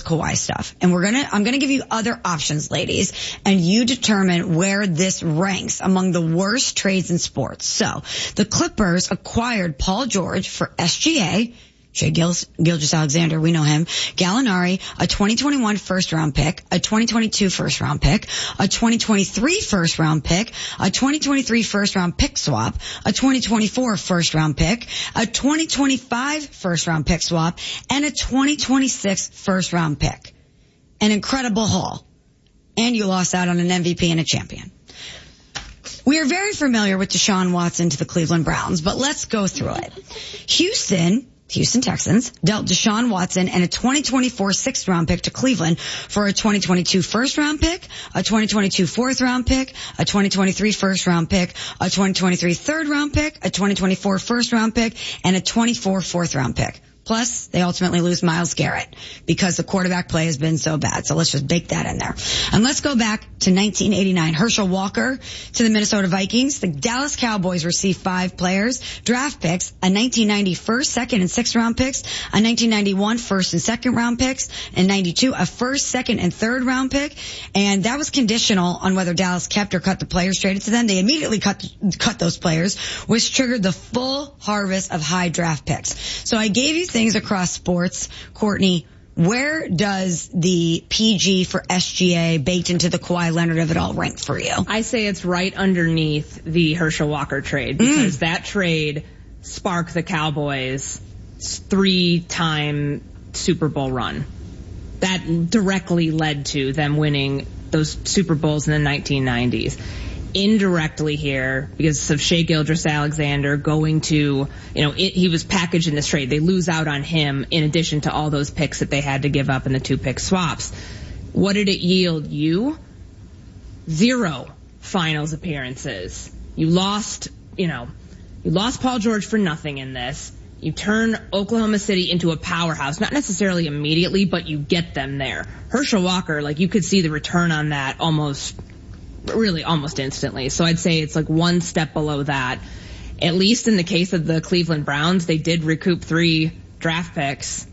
Kawhi stuff. And I'm gonna give you other options, ladies, and you determine where this ranks among the worst trades in sports. So, the Clippers acquired Paul George for SGA, Shai Gilgeous-Alexander, we know him, Gallinari, a 2021 first round pick, a 2022 first round pick, a 2023 first round pick, a 2023 first round pick swap, a 2024 first round pick, a 2025 first round pick swap, and a 2026 first round pick. An incredible haul. And you lost out on an MVP and a champion. We are very familiar with Deshaun Watson to the Cleveland Browns, but let's go through it. Houston Texans dealt Deshaun Watson and a 2024 sixth round pick to Cleveland for a 2022 first round pick, a 2022 fourth round pick, a 2023 first round pick, a 2023 third round pick, a 2024 first round pick, and a 24 fourth round pick. Plus, they ultimately lose Myles Garrett because the quarterback play has been so bad. So let's just bake that in there. And let's go back to 1989. Herschel Walker to the Minnesota Vikings. The Dallas Cowboys received 5 players, draft picks, a 1990 first, second, and sixth round picks, a 1991 first and second round picks, and 92 a first, second, and third round pick. And that was conditional on whether Dallas kept or cut the players traded to them. They immediately cut those players, which triggered the full harvest of high draft picks. So I gave you things across sports. Courtney, where does the PG for SGA baked into the Kawhi Leonard of it all rank for you? I say it's right underneath the Herschel Walker trade because that trade sparked the Cowboys' 3-time Super Bowl run. That directly led to them winning those Super Bowls in the 1990s. Indirectly here, because of Shai Gilgeous-Alexander going to, he was packaged in this trade. They lose out on him in addition to all those picks that they had to give up in the 2-pick swaps. What did it yield you? 0 finals appearances. You lost Paul George for nothing in this. You turn Oklahoma City into a powerhouse, not necessarily immediately, but you get them there. Herschel Walker, you could see the return on that almost instantly. So I'd say it's one step below that. At least in the case of the Cleveland Browns, they did recoup 3 draft picks.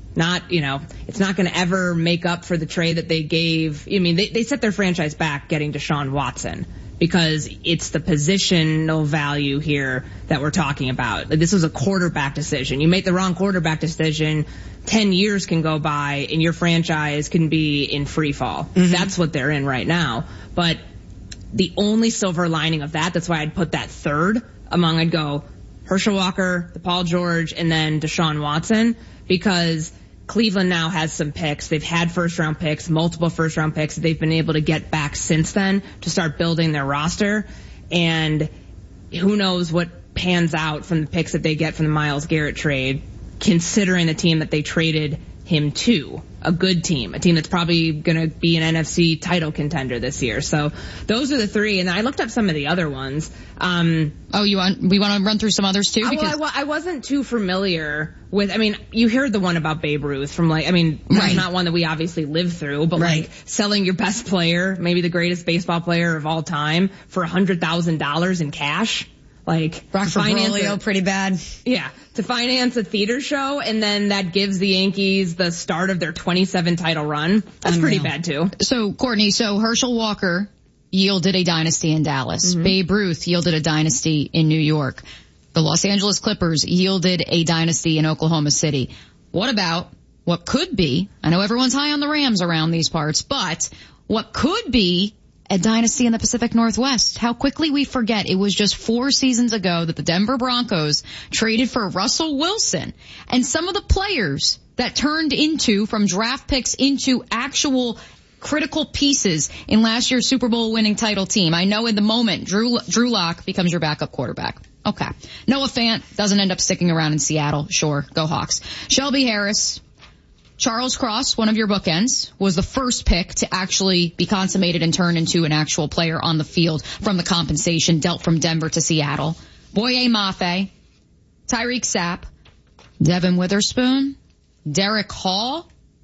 It's not going to ever make up for the trade that they gave. They set their franchise back getting Deshaun Watson because it's the positional value here that we're talking about. This was a quarterback decision. You make the wrong quarterback decision, 10 years can go by and your franchise can be in free fall. Mm-hmm. That's what they're in right now. But the only silver lining of that's why I'd put that third among, I'd go Herschel Walker, the Paul George, and then Deshaun Watson, because Cleveland now has some picks. They've had first round picks, multiple first round picks that they've been able to get back since then to start building their roster. And who knows what pans out from the picks that they get from the Myles Garrett trade, considering the team that they traded him to, a good team, a team that's probably going to be an NFC title contender this year. So those are the 3. And I looked up some of the other ones. We want to run through some others too? I wasn't too familiar with, you heard the one about Babe Ruth from that's not one that we obviously lived through, but selling your best player, maybe the greatest baseball player of all time, for $100,000 in cash. Rock Broglio, pretty bad. Yeah, to finance a theater show, and then that gives the Yankees the start of their 27 title run. That's pretty bad too. So, Courtney, Herschel Walker yielded a dynasty in Dallas. Mm-hmm. Babe Ruth yielded a dynasty in New York. The Los Angeles Clippers yielded a dynasty in Oklahoma City. What about what could be, I know everyone's high on the Rams around these parts, but what could be a dynasty in the Pacific Northwest? How quickly we forget it was just 4 seasons ago that the Denver Broncos traded for Russell Wilson. And some of the players that turned from draft picks into actual critical pieces in last year's Super Bowl winning title team. I know in the moment, Drew Lock becomes your backup quarterback. Okay. Noah Fant doesn't end up sticking around in Seattle. Sure. Go Hawks. Shelby Harris, Charles Cross, one of your bookends, was the first pick to actually be consummated and turned into an actual player on the field from the compensation dealt from Denver to Seattle. Boye Mafe, Tyreek Sapp, Devin Witherspoon, Derek Hall,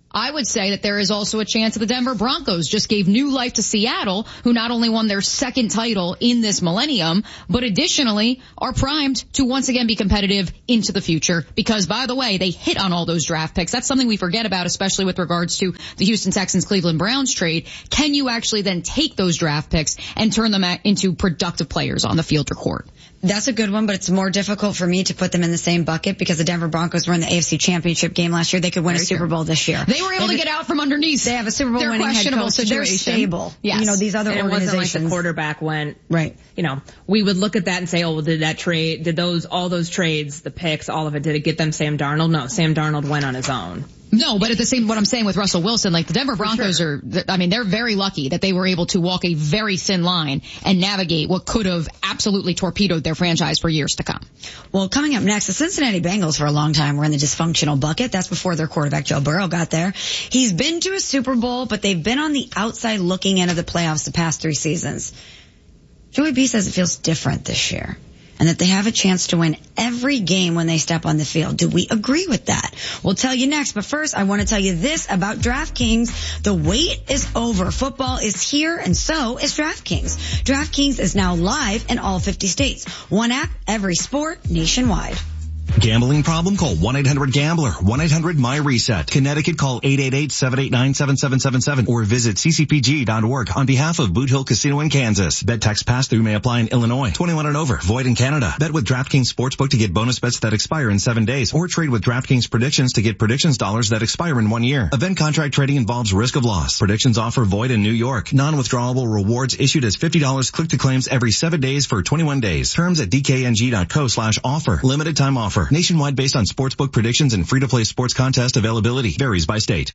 I would say that there is also a chance that the Denver Broncos just gave new life to Seattle, who not only won their second title in this millennium, but additionally are primed to once again be competitive into the future. Because, by the way, they hit on all those draft picks. That's something we forget about, especially with regards to the Houston Texans Cleveland Browns trade. Can you actually then take those draft picks and turn them into productive players on the field or court? That's a good one, but it's more difficult for me to put them in the same bucket because the Denver Broncos were in the AFC Championship game last year. They could win a Super Bowl this year. They were able to get out from underneath. They have a Super Bowl winning head coach. They're stable. Yes. You know, these other organizations. It wasn't like the quarterback went. Right. You know, we would look at that and say, oh, well, did all those trades, the picks, all of it, did it get them Sam Darnold? No, Sam Darnold went on his own. No, but what I'm saying with Russell Wilson, like the Denver Broncos they're very lucky that they were able to walk a very thin line and navigate what could have absolutely torpedoed their franchise for years to come. Well, coming up next, the Cincinnati Bengals for a long time were in the dysfunctional bucket. That's before their quarterback Joe Burrow got there. He's been to a Super Bowl, but they've been on the outside looking in of the playoffs the past 3 seasons. Joey B says it feels different this year, and that they have a chance to win every game when they step on the field. Do we agree with that? We'll tell you next, but first I want to tell you this about DraftKings. The wait is over. Football is here, and so is DraftKings. DraftKings is now live in all 50 states. One app, every sport, nationwide. Gambling problem? Call 1-800-GAMBLER. 1-800-MY-RESET. Connecticut, call 888-789-7777 or visit ccpg.org on behalf of Boot Hill Casino in Kansas. Bet tax pass-through may apply in Illinois. 21 and over. Void in Canada. Bet with DraftKings Sportsbook to get bonus bets that expire in 7 days, or trade with DraftKings Predictions to get predictions dollars that expire in 1 year. Event contract trading involves risk of loss. Predictions offer void in New York. Non-withdrawable rewards issued as $50 click-to-claims every 7 days for 21 days. Terms at dkng.co/offer. Limited time offer. Nationwide based on sportsbook predictions and free-to-play sports contest availability. Varies by state.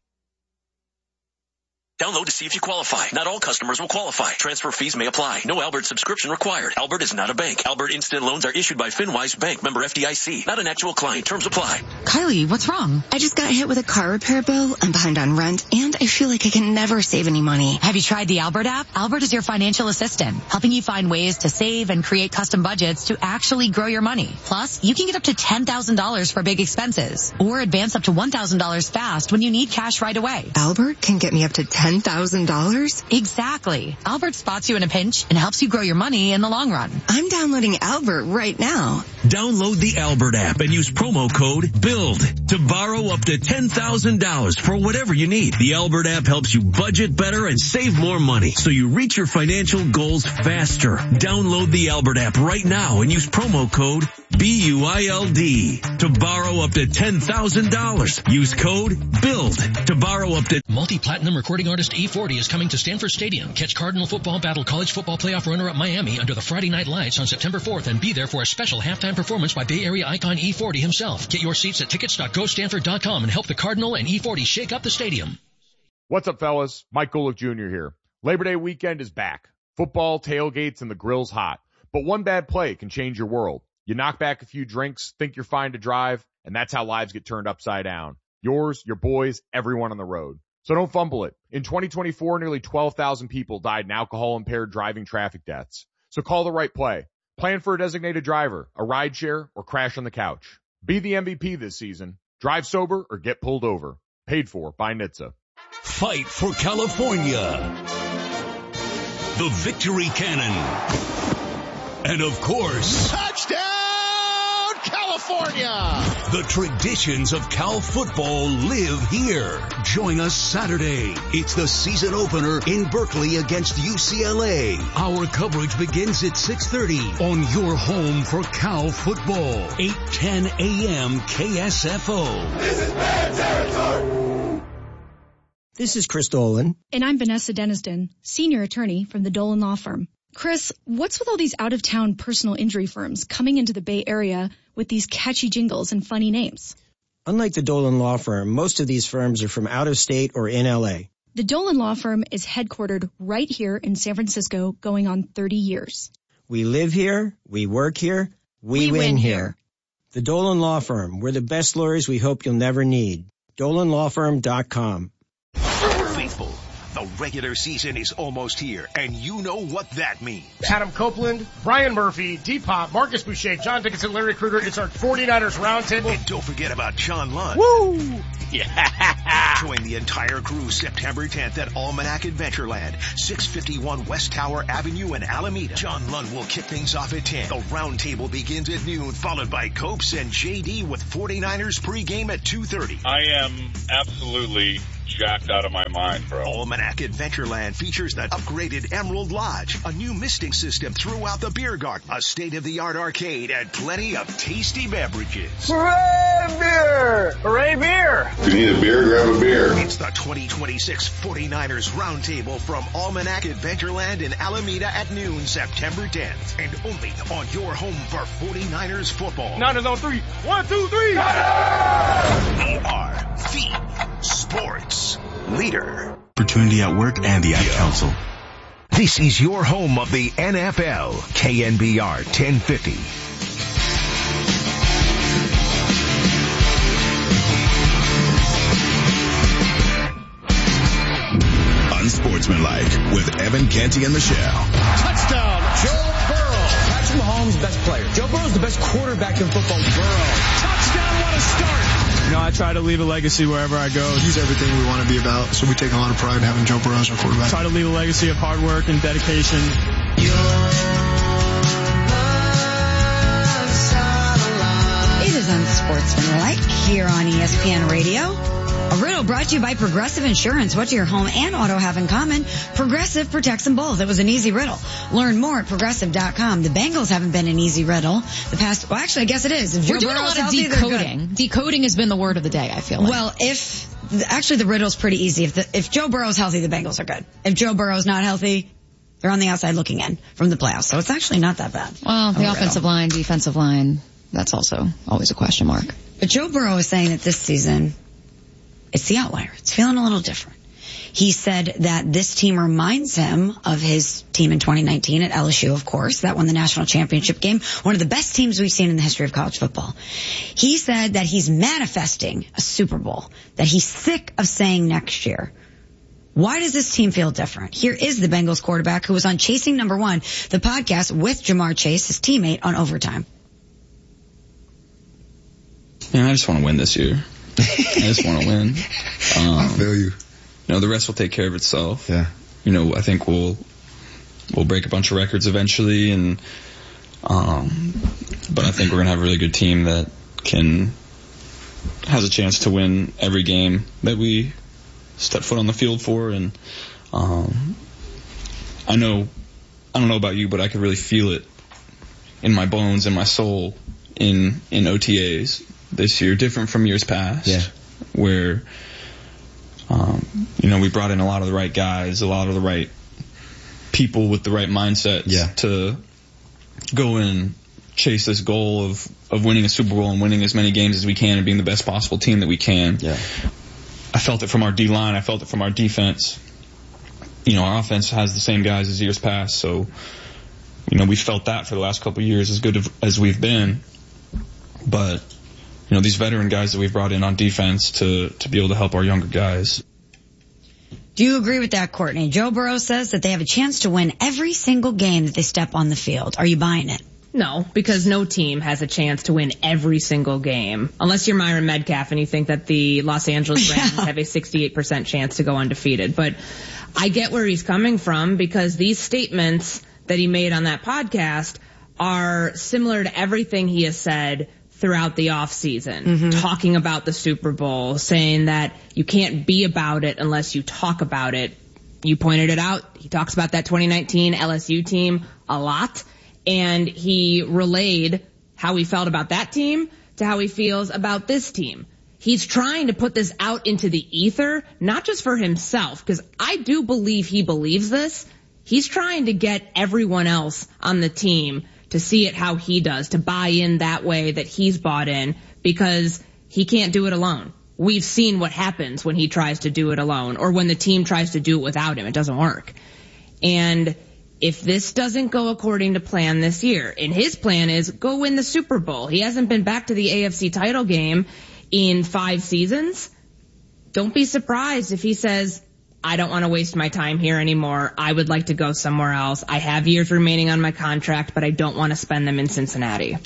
Download to see if you qualify. Not all customers will qualify. Transfer fees may apply. No Albert subscription required. Albert is not a bank. Albert Instant Loans are issued by FinWise Bank, member FDIC. Not an actual client. Terms apply. Kylie, what's wrong? I just got hit with a car repair bill. I'm behind on rent, and I feel like I can never save any money. Have you tried the Albert app? Albert is your financial assistant, helping you find ways to save and create custom budgets to actually grow your money. Plus, you can get up to $10,000 for big expenses, or advance up to $1,000 fast when you need cash right away. Albert can get me up to $10,000? Exactly. Albert spots you in a pinch and helps you grow your money in the long run. I'm downloading Albert right now. Download the Albert app and use promo code BUILD to borrow up to $10,000 for whatever you need. The Albert app helps you budget better and save more money so you reach your financial goals faster. Download the Albert app right now and use promo code BUILD to borrow up to $10,000. Use code BUILD to borrow up to... Multi-platinum recording artist E40 is coming to Stanford Stadium. Catch Cardinal football battle college football playoff runner-up Miami under the Friday night lights on September 4th and be there for a special halftime performance by Bay Area icon E40 himself. Get your seats at tickets.gostanford.com and help the Cardinal and E40 shake up the stadium. What's up, fellas? Mike Golick Jr. here. Labor Day weekend is back. Football, tailgates, and the grill's hot. But one bad play can change your world. You knock back a few drinks, think you're fine to drive, and that's how lives get turned upside down. Yours, your boys, everyone on the road. So don't fumble it. In 2024, nearly 12,000 people died in alcohol-impaired driving traffic deaths. So call the right play. Plan for a designated driver, a rideshare, or crash on the couch. Be the MVP this season. Drive sober or get pulled over. Paid for by NHTSA. Fight for California. The Victory Cannon. And of course, touchdown, California! The traditions of Cal football live here. Join us Saturday. It's the season opener in Berkeley against UCLA. Our coverage begins at 6:30 on your home for Cal football. 8:10 a.m. KSFO. This is bad territory. This is Chris Dolan. And I'm Vanessa Deniston, senior attorney from the Dolan Law Firm. Chris, what's with all these out-of-town personal injury firms coming into the Bay Area with these catchy jingles and funny names? Unlike the Dolan Law Firm, most of these firms are from out of state or in L.A. The Dolan Law Firm is headquartered right here in San Francisco, going on 30 years. We live here, we work here, we win here. The Dolan Law Firm, we're the best lawyers we hope you'll never need. DolanLawFirm.com. Faithful, The regular season is almost here, and you know what that means. Adam Copeland, Brian Murphy, D-Pop, Marcus Boucher, John Dickinson, Larry Krueger. It's our 49ers Roundtable. And don't forget about John Lund. Woo! Yeah! Join the entire crew September 10th at Almanac Adventureland, 651 West Tower Avenue in Alameda. John Lund will kick things off at 10. The Roundtable begins at noon, followed by Copes and JD with 49ers pregame at 2:30. I am absolutely jacked out of my mind, bro. Almanac Adventureland features the upgraded Emerald Lodge, a new misting system throughout the beer garden, a state-of-the-art arcade, and plenty of tasty beverages. Hooray beer! Hooray beer! If you need a beer, grab a beer. It's the 2026 49ers Roundtable from Almanac Adventureland in Alameda at noon, September 10th. And only on your home for 49ers football. Niners on 3. 1, 2, 3. We are the sports leader. Opportunity at work and the Ad Council. This is your home of the NFL, KNBR 1050. Unsportsmanlike with Evan Canty and Michelle. Touchdown, Joe Burrow. Patrick Mahomes, best player. Joe Burrow's the best quarterback in football. Burrow. Touchdown, what a start. You know, I try to leave a legacy wherever I go. He's everything we want to be about, so we take a lot of pride in having Joe Burrow as our quarterback. Try to leave a legacy of hard work and dedication. It is Unsportsmanlike here on ESPN Radio. A riddle brought to you by Progressive Insurance. What do your home and auto have in common? Progressive protects them both. It was an easy riddle. Learn more at Progressive.com. The Bengals haven't been an easy riddle the past, well actually I guess it is. If We're doing a lot of decoding. Decoding has been the word of the day, I feel like. Well, actually the riddle's pretty easy. If Joe Burrow's healthy, the Bengals are good. If Joe Burrow's not healthy, they're on the outside looking in from the playoffs. So it's actually not that bad. Well, the offensive line, defensive line, that's also always a question mark. But Joe Burrow is saying that this season, it's the outlier. It's feeling a little different. He said that this team reminds him of his team in 2019 at LSU, of course. That won the national championship game. One of the best teams we've seen in the history of college football. He said that he's manifesting a Super Bowl, that he's sick of saying next year. Why does this team feel different? Here is the Bengals quarterback who was on Chasing Number One, the podcast with Jamar Chase, his teammate, on Overtime. Man, I just want to win this year. I just want to win. I feel you. You know, the rest will take care of itself. Yeah. You know, I think we'll break a bunch of records eventually, and but I think we're gonna have a really good team that has a chance to win every game that we step foot on the field for. And I don't know about you, but I could really feel it in my bones and my soul in OTAs this year, different from years past, where you know, we brought in a lot of the right guys, a lot of the right people with the right mindsets to go and chase this goal of winning a Super Bowl and winning as many games as we can and being the best possible team that we can. Yeah. I felt it from our D-line. I felt it from our defense. You know, our offense has the same guys as years past, so, you know, we felt that for the last couple of years, as good as we've been. But, you know, these veteran guys that we've brought in on defense to be able to help our younger guys. Do you agree with that, Courtney? Joe Burrow says that they have a chance to win every single game that they step on the field. Are you buying it? No, because no team has a chance to win every single game. Unless you're Myron Metcalf and you think that the Los Angeles Rams have a 68% chance to go undefeated. But I get where he's coming from, because these statements that he made on that podcast are similar to everything he has said throughout the offseason, talking about the Super Bowl, saying that you can't be about it unless you talk about it. You pointed it out. He talks about that 2019 LSU team a lot, and he relayed how he felt about that team to how he feels about this team. He's trying to put this out into the ether, not just for himself, because I do believe he believes this. He's trying to get everyone else on the team to see it how he does, to buy in that way that he's bought in, because he can't do it alone. We've seen what happens when he tries to do it alone, or when the team tries to do it without him. It doesn't work. And if this doesn't go according to plan this year, and his plan is go win the Super Bowl. He hasn't been back to the AFC title game in 5 seasons. Don't be surprised if he says, I don't want to waste my time here anymore. I would like to go somewhere else. I have years remaining on my contract, but I don't want to spend them in Cincinnati.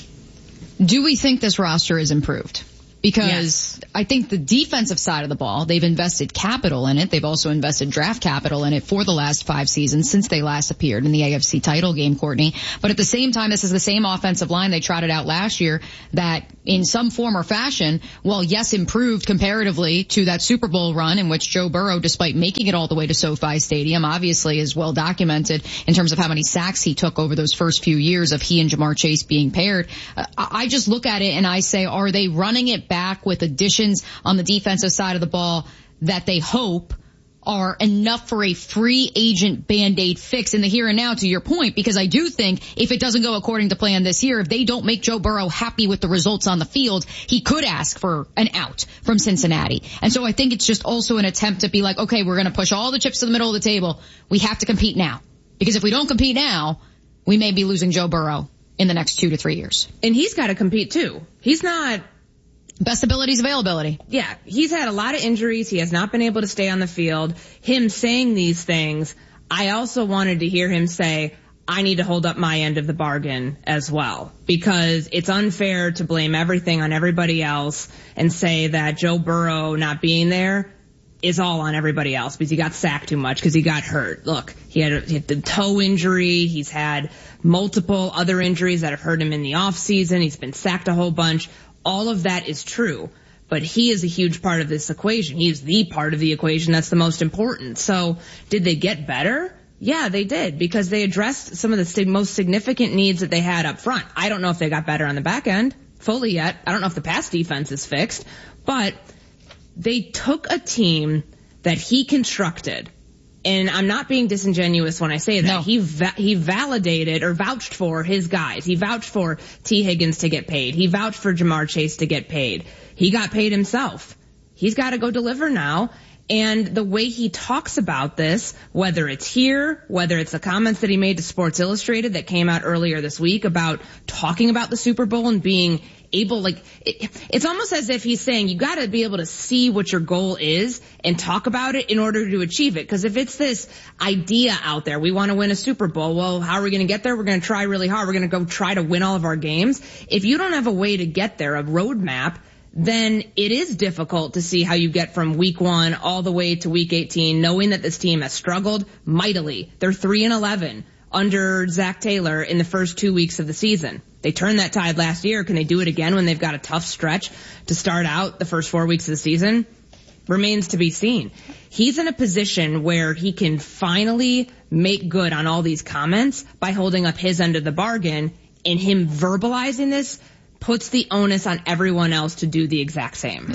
Do we think this roster is improved? Because yes. I think the defensive side of the ball, they've invested capital in it. They've also invested draft capital in it for the last 5 seasons since they last appeared in the AFC title game, Courtney. But at the same time, this is the same offensive line they trotted out last year that in some form or fashion, well, yes, improved comparatively to that Super Bowl run in which Joe Burrow, despite making it all the way to SoFi Stadium, obviously is well documented in terms of how many sacks he took over those first few years of he and Jamar Chase being paired. I just look at it and I say, are they running it back with additions on the defensive side of the ball that they hope are enough for a free agent Band-Aid fix in the here and now, to your point? Because I do think if it doesn't go according to plan this year, if they don't make Joe Burrow happy with the results on the field, he could ask for an out from Cincinnati. And so I think it's just also an attempt to be like, okay, we're going to push all the chips to the middle of the table. We have to compete now. Because if we don't compete now, we may be losing Joe Burrow in the next 2 to 3 years. And he's got to compete too. He's not... Best abilities, availability. Yeah, he's had a lot of injuries. He has not been able to stay on the field. Him saying these things, I also wanted to hear him say, I need to hold up my end of the bargain as well. Because it's unfair to blame everything on everybody else and say that Joe Burrow not being there is all on everybody else because he got sacked too much, because he got hurt. Look, he had the toe injury. He's had multiple other injuries that have hurt him in the off season. He's been sacked a whole bunch. All of that is true, but he is a huge part of this equation. He is the part of the equation that's the most important. So did they get better? Yeah, they did, because they addressed some of the most significant needs that they had up front. I don't know if they got better on the back end fully yet. I don't know if the pass defense is fixed, but they took a team that he constructed. And I'm not being disingenuous when I say that. No. He validated or vouched for his guys. He vouched for T. Higgins to get paid. He vouched for Jamar Chase to get paid. He got paid himself. He's got to go deliver now. And the way he talks about this, whether it's here, whether it's the comments that he made to Sports Illustrated that came out earlier this week about talking about the Super Bowl and being able, like, it's almost as if he's saying you got to be able to see what your goal is and talk about it in order to achieve it. Because if it's this idea out there, we want to win a Super Bowl, well, how are we going to get there? We're going to try really hard. We're going to go try to win all of our games. If you don't have a way to get there, a roadmap, then it is difficult to see how you get from week 1 all the way to week 18, knowing that this team has struggled mightily. They're 3-11 under Zach Taylor in the first 2 weeks of the season. They turned that tide last year. Can they do it again when they've got a tough stretch to start out the first 4 weeks of the season? Remains to be seen. He's in a position where he can finally make good on all these comments by holding up his end of the bargain, and him verbalizing this puts the onus on everyone else to do the exact same.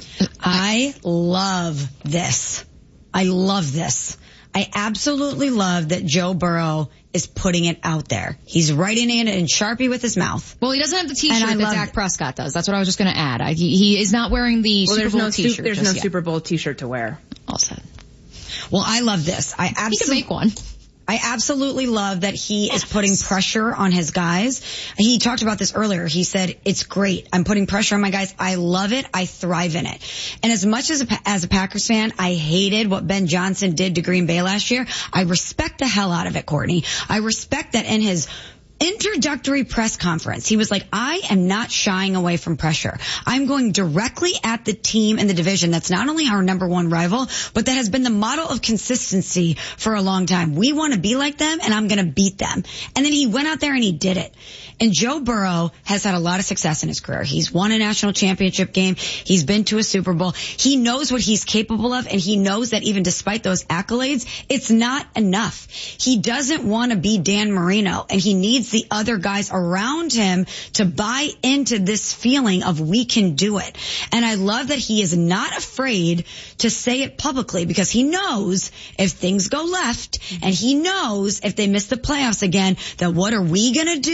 I love this. I love this. I absolutely love that Joe Burrow is putting it out there. He's writing it in Sharpie with his mouth. Well, he doesn't have the T-shirt that Dak Prescott does. That's what I was just going to add. He is not wearing the Super Bowl T-shirt. There's no Super Bowl T-shirt to wear. All set. Well, I love this. He can make one. I absolutely love that he is putting pressure on his guys. He talked about this earlier. He said, it's great. I'm putting pressure on my guys. I love it. I thrive in it. And as much as a Packers fan, I hated what Ben Johnson did to Green Bay last year. I respect the hell out of it, Courtney. I respect that in his introductory press conference, he was like, I am not shying away from pressure. I'm going directly at the team in the division that's not only our number 1 rival, but that has been the model of consistency for a long time. We want to be like them, and I'm going to beat them. And then he went out there and he did it. And Joe Burrow has had a lot of success in his career. He's won a national championship game. He's been to a Super Bowl. He knows what he's capable of, and he knows that even despite those accolades, it's not enough. He doesn't want to be Dan Marino, and he needs the other guys around him to buy into this feeling of we can do it. And I love that he is not afraid to say it publicly, because he knows if things go left, and he knows if they miss the playoffs again, that what are we going to do? What are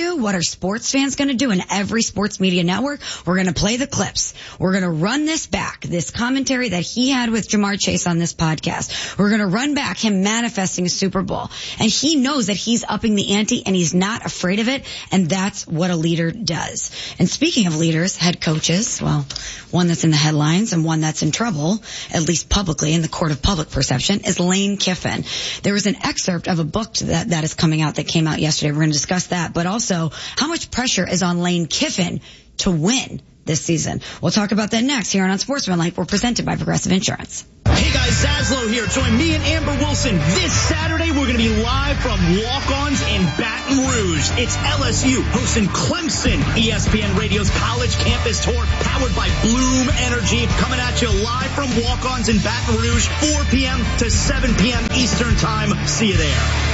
sports fan's going to do and every sports media network, we're going to play the clips. We're going to run this back, this commentary that he had with Jamar Chase on this podcast. We're going to run back him manifesting a Super Bowl. And he knows that he's upping the ante and he's not afraid of it. And that's what a leader does. And speaking of leaders, head coaches, well, one that's in the headlines and one that's in trouble, at least publicly in the court of public perception, is Lane Kiffin. There was an excerpt of a book that is coming out that came out yesterday. We're going to discuss that, but also how much pressure is on Lane Kiffin to win this season. We'll talk about that next here on Unsportsmanlike. We're presented by Progressive Insurance. Hey guys, Zaslow here. Join me and Amber Wilson this Saturday. We're going to be live from Walk-Ons in Baton Rouge. It's LSU hosting Clemson. ESPN Radio's College Campus Tour, powered by Bloom Energy, coming at you live from Walk-Ons in Baton Rouge, 4 p.m. to 7 p.m. Eastern Time. See you there.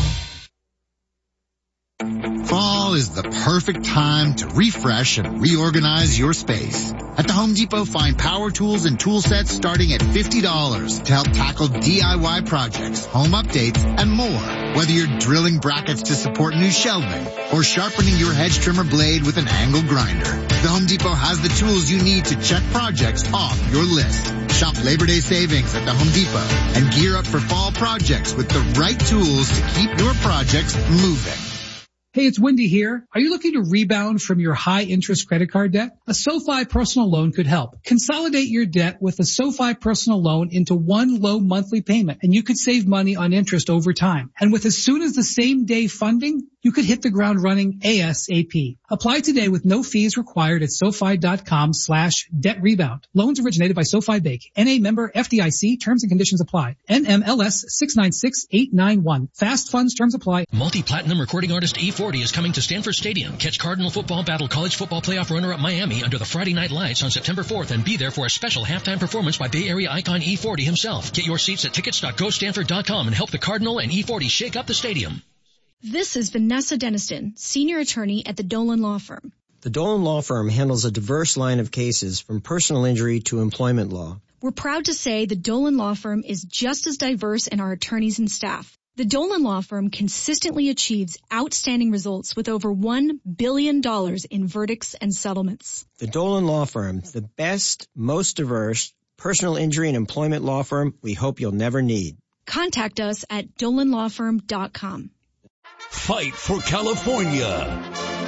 Fall is the perfect time to refresh and reorganize your space. At the Home Depot, find power tools and tool sets starting at $50 to help tackle DIY projects, home updates, and more. Whether you're drilling brackets to support new shelving or sharpening your hedge trimmer blade with an angle grinder, the Home Depot has the tools you need to check projects off your list. Shop Labor Day savings at the Home Depot and gear up for fall projects with the right tools to keep your projects moving. Hey, it's Wendy here. Are you looking to rebound from your high-interest credit card debt? A SoFi personal loan could help. Consolidate your debt with a SoFi personal loan into one low monthly payment, and you could save money on interest over time. And with as soon as the same day funding, you could hit the ground running ASAP. Apply today with no fees required at SoFi.com/debt rebound. Loans originated by SoFi Bank. NA member FDIC. Terms and conditions apply. NMLS 696891. Fast funds terms apply. Multi-platinum recording artist E40 is coming to Stanford Stadium. Catch Cardinal football battle college football playoff runner-up Miami under the Friday night lights on September 4th and be there for a special halftime performance by Bay Area icon E40 himself. Get your seats at tickets.gostanford.com and help the Cardinal and E40 shake up the stadium. This is Vanessa Deniston, senior attorney at the Dolan Law Firm. The Dolan Law Firm handles a diverse line of cases from personal injury to employment law. We're proud to say the Dolan Law Firm is just as diverse in our attorneys and staff. The Dolan Law Firm consistently achieves outstanding results with over $1 billion in verdicts and settlements. The Dolan Law Firm, the best, most diverse personal injury and employment law firm we hope you'll never need. Contact us at dolanlawfirm.com. Fight for California.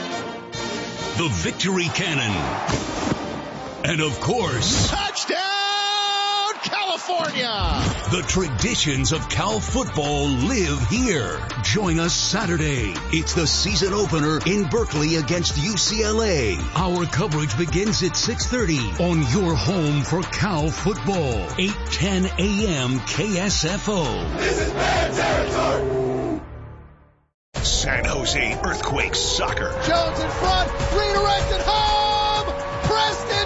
The Victory Cannon. And of course, touchdown California! The traditions of Cal football live here. Join us Saturday. It's the season opener in Berkeley against UCLA. Our coverage begins at 6:30 on your home for Cal football. 8:10 a.m. KSFO. This is bad territory. San Jose Earthquakes soccer. Jones in front, redirected home. Preston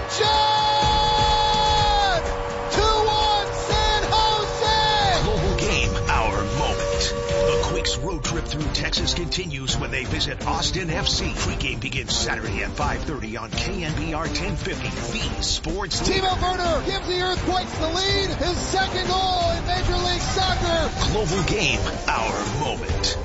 John. 2-1 San Jose. Global game, our moment. The Quakes road trip through Texas continues when they visit Austin FC. Pregame begins Saturday at 5:30 on KNBR 1050. The Sports. Timo Werner gives the Earthquakes the lead. His second goal in Major League Soccer. Global game, our moment.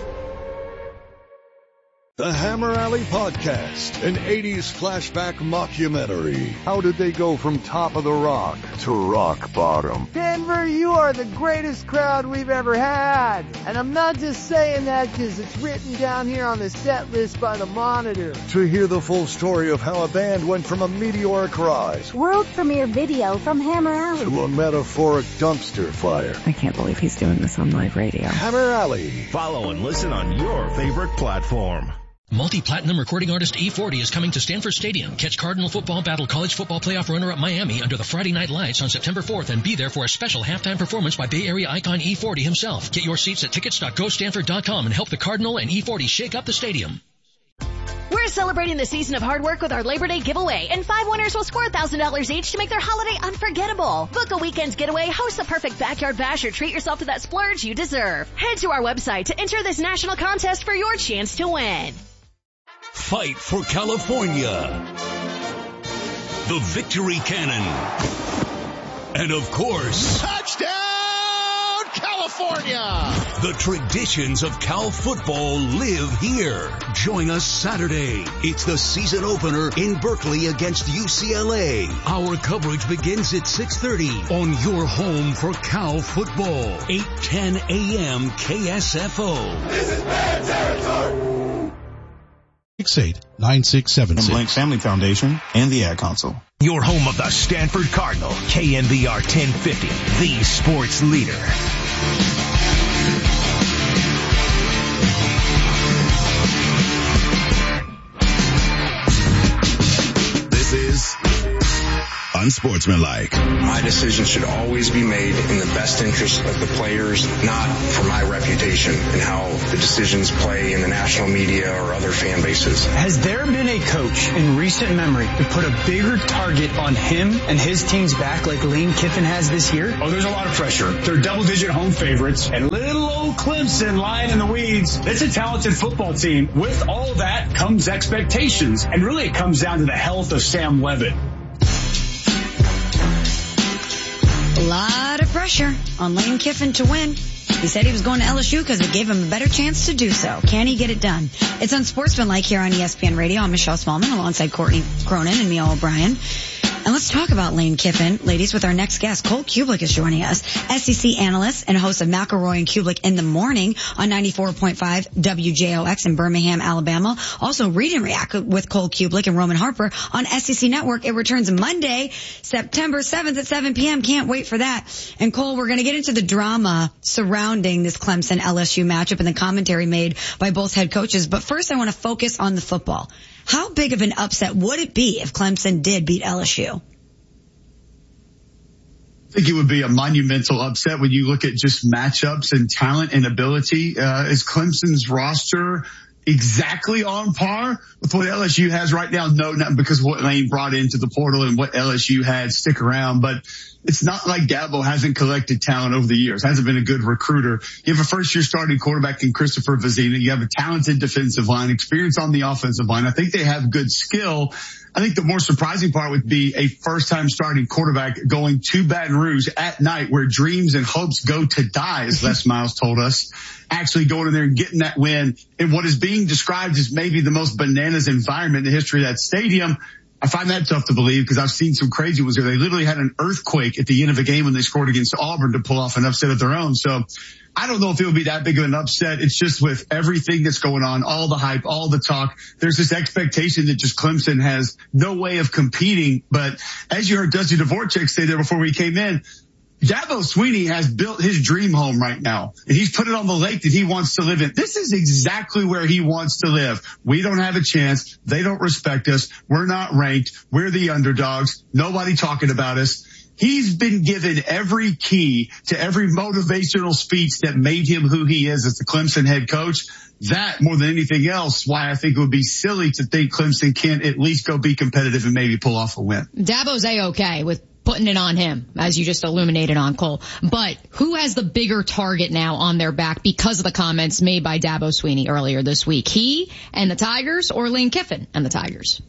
The Hammer Alley Podcast, an 80s flashback mockumentary. How did they go from top of the rock to rock bottom? Denver, you are the greatest crowd we've ever had. And I'm not just saying that because it's written down here on the set list by the Monitor. To hear the full story of how a band went from a meteoric rise, world premiere video from Hammer Alley, to a metaphoric dumpster fire. I can't believe he's doing this on live radio. Hammer Alley. Follow and listen on your favorite platform. Multi-platinum recording artist E40 is coming to Stanford Stadium. Catch Cardinal football battle college football playoff runner-up Miami under the Friday night lights on September 4th and be there for a special halftime performance by Bay Area icon E40 himself. Get your seats at tickets.gostanford.com and help the Cardinal and E40 shake up the stadium. We're celebrating the season of hard work with our Labor Day giveaway, and 5 winners will score $1,000 each to make their holiday unforgettable. Book a weekend's getaway, host a perfect backyard bash, or treat yourself to that splurge you deserve. Head to our website to enter this national contest for your chance to win. Fight for California. The Victory Cannon. And of course, touchdown California! California. The traditions of Cal football live here. Join us Saturday. It's the season opener in Berkeley against UCLA. Our coverage begins at 6:30 on your home for Cal football. 8:10 a.m. KSFO. This is bad territory. 68-9676. Blank Family Foundation and the Ad Council. Your home of the Stanford Cardinal, KNVR 1050, the sports leader. This is unsportsmanlike. My decision should always be made in the best interest of the players, not for my reputation and how the decisions play in the national media or other fan bases. Has there been a coach in recent memory who put a bigger target on him and his team's back like Lane Kiffin has this year? Oh, there's a lot of pressure. They're double-digit home favorites, and little old Clemson lying in the weeds. It's a talented football team. With all that comes expectations, and really it comes down to the health of Sam Leavitt. A lot of pressure on Lane Kiffin to win. He said he was going to LSU because it gave him a better chance to do so. Can he get it done? It's Unsportsmanlike here on ESPN Radio. I'm Michelle Smallman alongside Courtney Cronin and Mia O'Brien. And let's talk about Lane Kiffin, ladies, with our next guest. Cole Kublik is joining us, SEC analyst and host of McElroy and Kublik in the Morning on 94.5 WJOX in Birmingham, Alabama. Also, Read and React with Cole Kublik and Roman Harper on SEC Network. It returns Monday, September 7th at 7 p.m. Can't wait for that. And Cole, we're going to get into the drama surrounding this Clemson-LSU matchup and the commentary made by both head coaches. But first, I want to focus on the football. How big of an upset would it be if Clemson did beat LSU? I think it would be a monumental upset when you look at just matchups and talent and ability. Is Clemson's roster exactly on par with what LSU has right now? No, not because what Lane brought into the portal and what LSU had stick around, but it's not like Dabo hasn't collected talent over the years, hasn't been a good recruiter. You have a first-year starting quarterback in Christopher Vizina. You have a talented defensive line, experience on the offensive line. I think they have good skill. I think the more surprising part would be a first-time starting quarterback going to Baton Rouge at night where dreams and hopes go to die, as Les Miles told us, actually going in there and getting that win in what is being described as maybe the most bananas environment in the history of that stadium. I find that tough to believe because I've seen some crazy ones where they literally had an earthquake at the end of a game when they scored against Auburn to pull off an upset of their own. So I don't know if it would be that big of an upset. It's just with everything that's going on, all the hype, all the talk, there's this expectation that just Clemson has no way of competing. But as you heard Dusty Dvorak say there before we came in, Dabo Swinney has built his dream home right now, and he's put it on the lake that he wants to live in. This is exactly where he wants to live. We don't have a chance. They don't respect us. We're not ranked. We're the underdogs. Nobody talking about us. He's been given every key to every motivational speech that made him who he is as the Clemson head coach. That, more than anything else, why I think it would be silly to think Clemson can't at least go be competitive and maybe pull off a win. Dabo's A-okay with putting it on him, as you just illuminated on Cole. But who has the bigger target now on their back because of the comments made by Dabo Swinney earlier this week? He and the Tigers, or Lane Kiffin and the Tigers?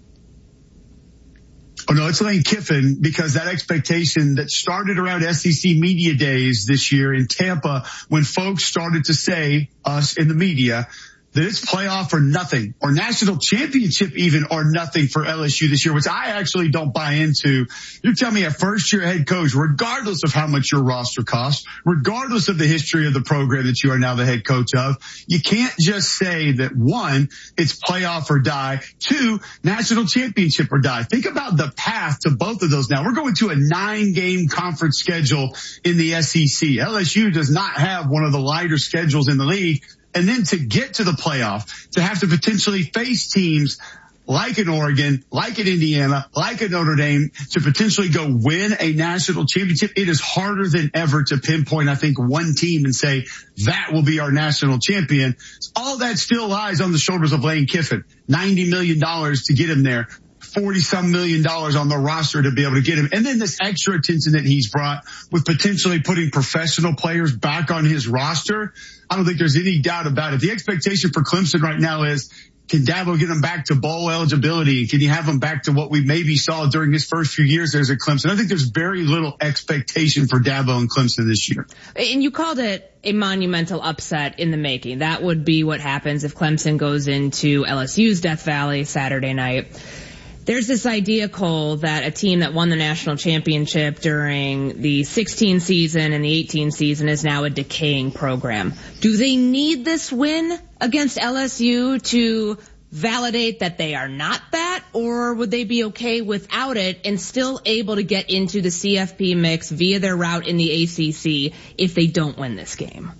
Oh, no, it's Lane Kiffin, because that expectation that started around SEC Media Days this year in Tampa, when folks started to say, us in the media, that it's playoff or nothing, or national championship even or nothing for LSU this year, which I actually don't buy into. You tell me a first-year head coach, regardless of how much your roster costs, regardless of the history of the program that you are now the head coach of, you can't just say that, one, it's playoff or die, two, national championship or die. Think about the path to both of those now. We're going to a 9-game conference schedule in the SEC. LSU does not have one of the lighter schedules in the league. And then to get to the playoff, to have to potentially face teams like an Oregon, like an Indiana, like a Notre Dame, to potentially go win a national championship, it is harder than ever to pinpoint, I think, one team and say that will be our national champion. All that still lies on the shoulders of Lane Kiffin. $90 million to get him there. $40-some million on the roster to be able to get him. And then this extra attention that he's brought with potentially putting professional players back on his roster. I don't think there's any doubt about it. The expectation for Clemson right now is, Can Dabo get them back to bowl eligibility? Can you have them back to what we maybe saw during his first few years there at Clemson? I think there's very little expectation for Dabo and Clemson this year. And you called it a monumental upset in the making. That would be what happens if Clemson goes into LSU's Death Valley Saturday night. There's this idea, Cole, that a team that won the national championship during the 16 season and the 18 season is now a decaying program. Do they need this win against LSU to validate that they are not that, or would they be okay without it and still able to get into the CFP mix via their route in the ACC if they don't win this game?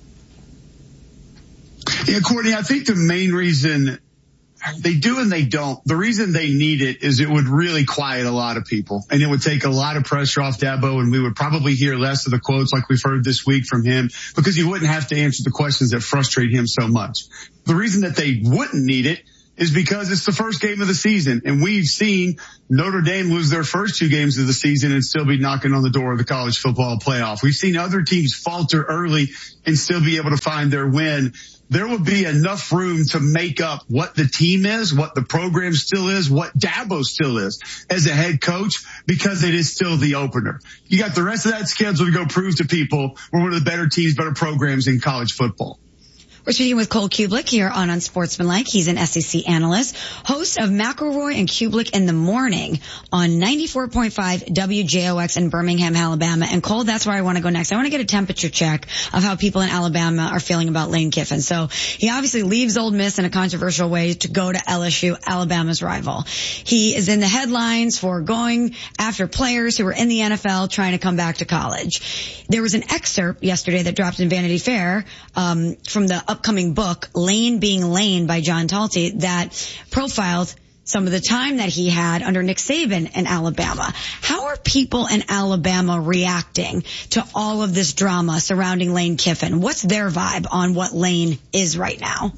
Yeah, Courtney, I think the main reason they do and they don't. The reason they need it is it would really quiet a lot of people, and it would take a lot of pressure off Dabo, and we would probably hear less of the quotes like we've heard this week from him, because he wouldn't have to answer the questions that frustrate him so much. The reason that they wouldn't need it is because it's the first game of the season, and we've seen Notre Dame lose their first 2 games of the season and still be knocking on the door of the college football playoff. We've seen other teams falter early and still be able to find their win. There will be enough room to make up what the team is, what the program still is, what Dabo still is as a head coach, because it is still the opener. You got the rest of that schedule to go prove to people we're one of the better teams, better programs in college football. We're speaking with Cole Cubelic here on Unsportsmanlike. He's an SEC analyst, host of McElroy and Cubelic in the Morning on 94.5 WJOX in Birmingham, Alabama. And Cole, that's where I want to go next. I want to get a temperature check of how people in Alabama are feeling about Lane Kiffin. So he obviously leaves Ole Miss in a controversial way to go to LSU, Alabama's rival. He is in the headlines for going after players who were in the NFL trying to come back to college. There was an excerpt yesterday that dropped in Vanity Fair from the upcoming book, Lane Being Lane by John Talty, that profiled some of the time that he had under Nick Saban in Alabama. How are people in Alabama reacting to all of this drama surrounding Lane Kiffin? What's their vibe on what Lane is right now?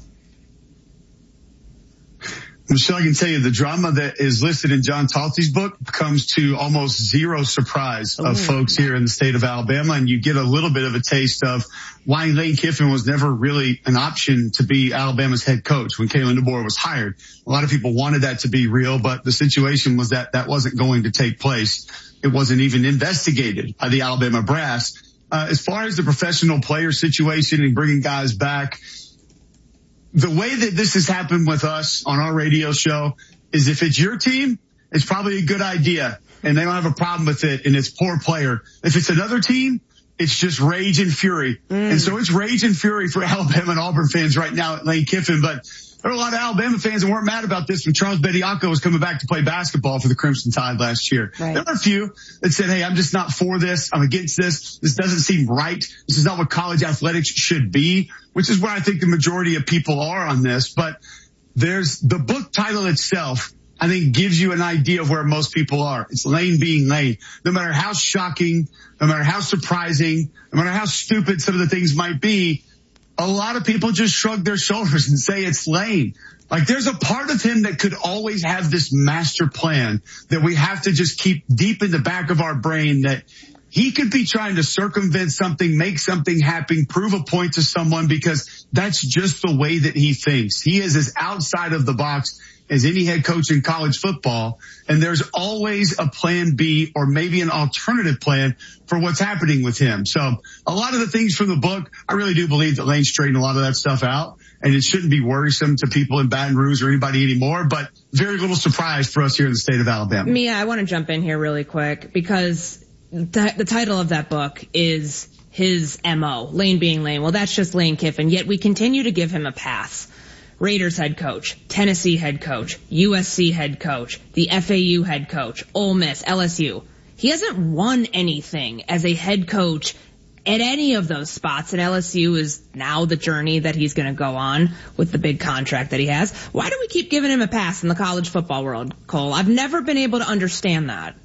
Michelle, I can tell you the drama that is listed in John Talty's book comes to almost zero surprise of folks here in the state of Alabama. And you get a little bit of a taste of why Lane Kiffin was never really an option to be Alabama's head coach when Kalen DeBoer was hired. A lot of people wanted that to be real, but the situation was that that wasn't going to take place. It wasn't even investigated by the Alabama brass. As far as the professional player situation and bringing guys back, the way that this has happened with us on our radio show is if it's your team, it's probably a good idea and they don't have a problem with it and it's poor player. If it's another team, it's just rage and fury. And so it's rage and fury for Alabama and Auburn fans right now at Lane Kiffin. But there are a lot of Alabama fans that weren't mad about this when Charles Bediako was coming back to play basketball for the Crimson Tide last year. Right. There were a few that said, hey, I'm just not for this. I'm against this. This doesn't seem right. This is not what college athletics should be, which is where I think the majority of people are on this. But there's the book title itself, I think, gives you an idea of where most people are. It's Lane Being Lane. No matter how shocking, no matter how surprising, no matter how stupid some of the things might be, a lot of people just shrug their shoulders and say it's Lane. Like there's a part of him that could always have this master plan that we have to just keep deep in the back of our brain, that he could be trying to circumvent something, make something happen, prove a point to someone, because that's just the way that he thinks. He is as outside of the box as any head coach in college football. And there's always a plan B or maybe an alternative plan for what's happening with him. So a lot of the things from the book, I really do believe that Lane straightened a lot of that stuff out, and it shouldn't be worrisome to people in Baton Rouge or anybody anymore, but very little surprise for us here in the state of Alabama. Mia, I want to jump in here really quick because the title of that book is his MO, Lane Being Lane. Well, that's just Lane Kiffin, yet we continue to give him a pass. Raiders head coach, Tennessee head coach, USC head coach, the FAU head coach, Ole Miss, LSU. He hasn't won anything as a head coach at any of those spots, and LSU is now the journey that he's going to go on with the big contract that he has. Why do we keep giving him a pass in the college football world, Cole? I've never been able to understand that.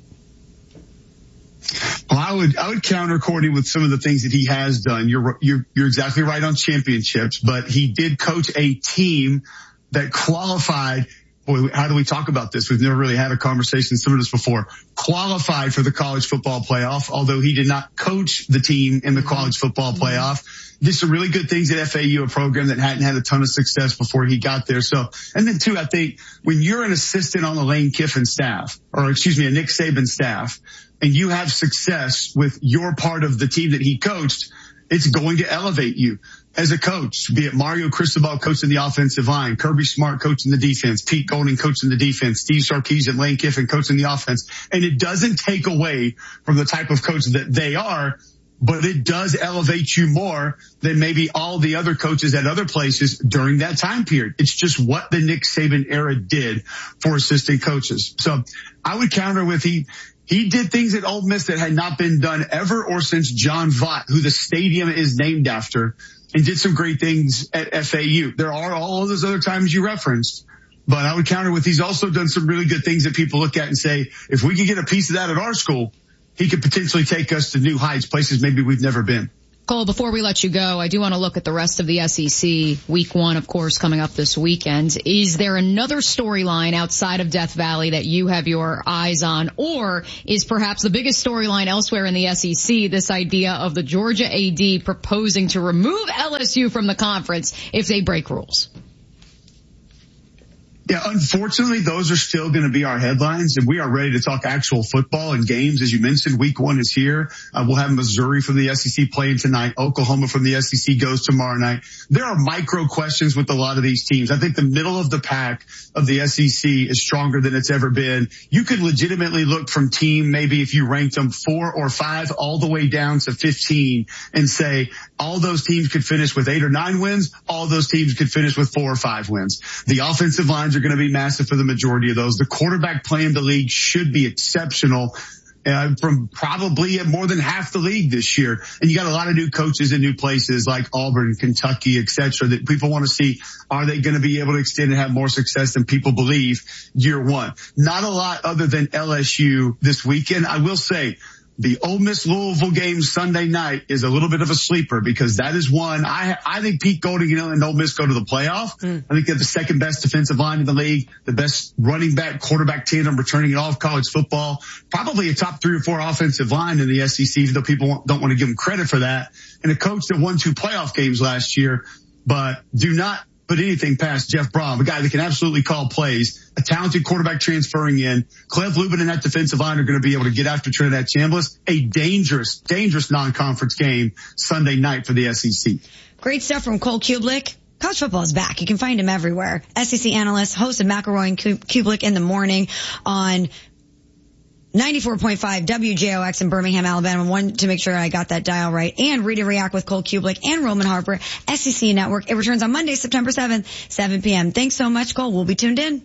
Well, I would counter Courtney with some of the things that he has done. You're exactly right on championships, but he did coach a team that qualified. Boy, how do we talk about this? We've never really had a conversation similar to this before. Qualified for the college football playoff, although he did not coach the team in the college football playoff. did some really good things at FAU, a program that hadn't had a ton of success before he got there. So, and then too, I think when you're an assistant on the Lane Kiffin staff, a Nick Saban staff, and you have success with your part of the team that he coached, it's going to elevate you as a coach, be it Mario Cristobal coaching the offensive line, Kirby Smart coaching the defense, Pete Golding coaching the defense, Steve Sarkisian, Lane Kiffin coaching the offense. And it doesn't take away from the type of coach that they are, but it does elevate you more than maybe all the other coaches at other places during that time period. It's just what the Nick Saban era did for assistant coaches. So I would counter with he did things at Ole Miss that had not been done ever or since John Vaught, who the stadium is named after, and did some great things at FAU. There are all of those other times you referenced, but I would counter with he's also done some really good things that people look at and say, if we could get a piece of that at our school, he could potentially take us to new heights, places maybe we've never been. Cole, before we let you go, I do want to look at the rest of the SEC. Week 1, of course, coming up this weekend. Is there another storyline outside of Death Valley that you have your eyes on? Or is perhaps the biggest storyline elsewhere in the SEC this idea of the Georgia AD proposing to remove LSU from the conference if they break rules? Yeah, unfortunately, those are still going to be our headlines, and we are ready to talk actual football and games. As you mentioned, week 1 is here. We'll have Missouri from the SEC playing tonight. Oklahoma from the SEC goes tomorrow night. There are micro questions with a lot of these teams. I think the middle of the pack of the SEC is stronger than it's ever been. You could legitimately look from team, maybe if you ranked them 4 or 5 all the way down to 15 and say all those teams could finish with 8 or 9 wins. All those teams could finish with 4 or 5 wins. The offensive lines are going to be massive for the majority of those. The quarterback play in the league should be exceptional from probably more than half the league this year. And you got a lot of new coaches in new places like Auburn, Kentucky, etc. that people want to see, are they going to be able to extend and have more success than people believe year 1? Not a lot other than LSU this weekend. I will say, the Ole Miss Louisville game Sunday night is a little bit of a sleeper because that is one. I think Pete Golding and Ole Miss go to the playoff. I think they have the second best defensive line in the league, the best running back, quarterback tandem returning in all of college football, probably a top 3 or 4 offensive line in the SEC, even though people don't want to give them credit for that. And a coach that won 2 playoff games last year, but do not put anything past Jeff Brom, a guy that can absolutely call plays, a talented quarterback transferring in. Cleve Lubin and that defensive line are going to be able to get after Trinidad Chambliss. A dangerous non-conference game Sunday night for the SEC. Great stuff from Cole Cubelic. College football is back. You can find him everywhere. SEC analyst, host of McElroy and Cubelic in the morning on 94.5 WJOX in Birmingham, Alabama. Wanted to make sure I got that dial right. And Read and React with Cole Cubelic and Roman Harper, SEC Network. It returns on Monday, September 7th, 7 p.m. Thanks so much, Cole. We'll be tuned in.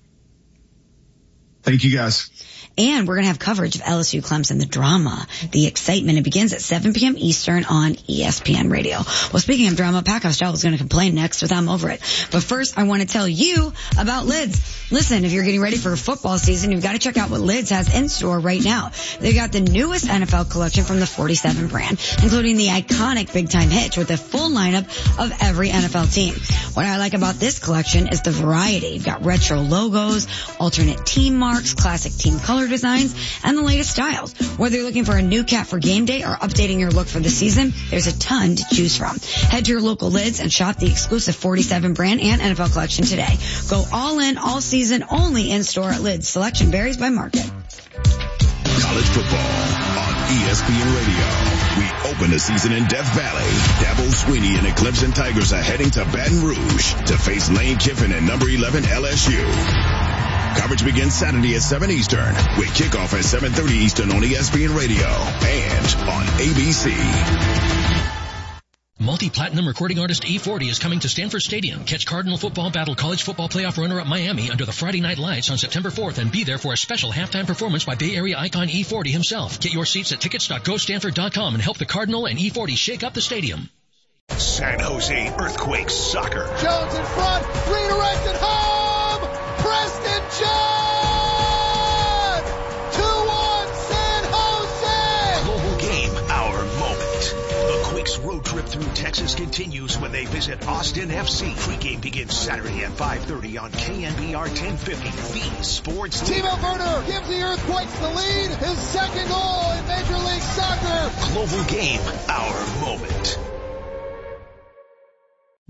Thank you, guys. And we're going to have coverage of LSU Clemson, the drama, the excitement. It begins at 7 p.m. Eastern on ESPN Radio. Well, speaking of drama, Packhouse Joe is going to complain next with I'm Over It. But first, I want to tell you about Lids. Listen, if you're getting ready for football season, you've got to check out what Lids has in store right now. They've got the newest NFL collection from the 47 brand, including the iconic Big Time Hitch with a full lineup of every NFL team. What I like about this collection is the variety. You've got retro logos, alternate team marks, classic team color designs, and the latest styles. Whether you're looking for a new cap for game day or updating your look for the season, there's a ton to choose from. Head to your local Lids and shop the exclusive 47 brand and NFL collection today. Go all in, all season, only in store at Lids. Selection varies by market. College football on ESPN Radio. We open the season in Death Valley. Dabo Swinney and the Clemson Tigers are heading to Baton Rouge to face Lane Kiffin and number 11 LSU. Coverage begins Saturday at 7 Eastern with kickoff at 7:30 Eastern on ESPN Radio and on ABC. Multi-platinum recording artist E40 is coming to Stanford Stadium. Catch Cardinal football battle college football playoff runner-up Miami under the Friday Night Lights on September 4th and be there for a special halftime performance by Bay Area icon E40 himself. Get your seats at tickets.gostanford.com and help the Cardinal and E40 shake up the stadium. San Jose Earthquakes soccer. Jones in front, redirected home! Preston John! 2-1 San Jose! Global game, our moment. The Quakes road trip through Texas continues when they visit Austin FC. Pre-game begins Saturday at 5:30 on KNBR 1050, the sports leader. Timo Werner gives the Earthquakes the lead, his second goal in Major League Soccer. Global game, our moment.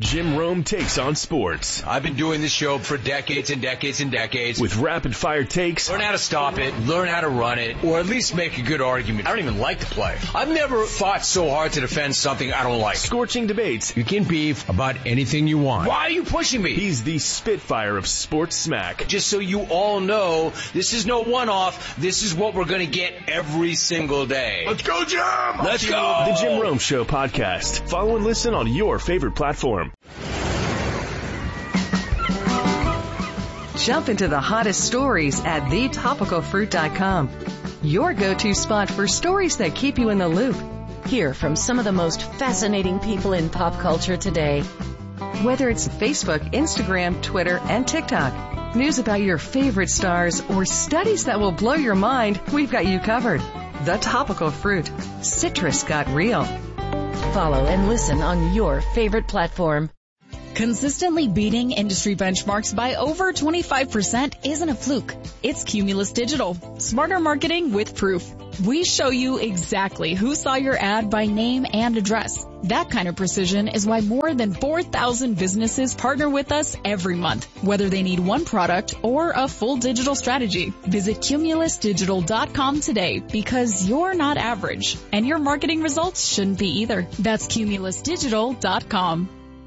Jim Rome takes on sports. I've been doing this show for decades and decades and decades. With rapid fire takes. Learn how to stop it, learn how to run it, or at least make a good argument. I don't even like to play. I've never fought so hard to defend something I don't like. Scorching debates. You can beef about anything you want. Why are you pushing me? He's the Spitfire of sports smack. Just so you all know, this is no one-off. This is what we're going to get every single day. Let's go, Jim! Let's go! The Jim Rome Show podcast. Follow and listen on your favorite platform. Jump into the hottest stories at thetopicalfruit.com. Your go-to spot for stories that keep you in the loop. Hear from some of the most fascinating people in pop culture today. Whether it's Facebook, Instagram, Twitter, and TikTok, news about your favorite stars, or studies that will blow your mind, we've got you covered. The Topical Fruit. Citrus got real. Follow and listen on your favorite platform. Consistently beating industry benchmarks by over 25% isn't a fluke. It's Cumulus Digital. Smarter marketing with proof. We show you exactly who saw your ad by name and address. That kind of precision is why more than 4,000 businesses partner with us every month, whether they need one product or a full digital strategy. Visit cumulusdigital.com today because you're not average, and your marketing results shouldn't be either. That's cumulusdigital.com.